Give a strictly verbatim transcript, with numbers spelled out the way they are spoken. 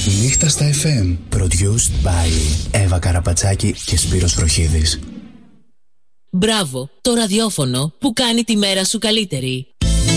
Νύχτα στα εφ εμ. Produced by Εύα Καραπατσάκη και Σπύρος Βροχίδης. Μπράβο, το ραδιόφωνο που κάνει τη μέρα σου καλύτερη.